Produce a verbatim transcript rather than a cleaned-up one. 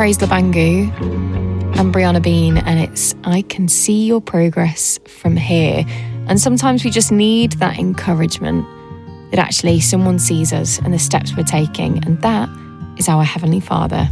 Praise Labangu. I'm Brianna Bean, and it's I Can See Your Progress From Here. And sometimes we just need that encouragement that actually someone sees us and the steps we're taking, and that is our Heavenly Father.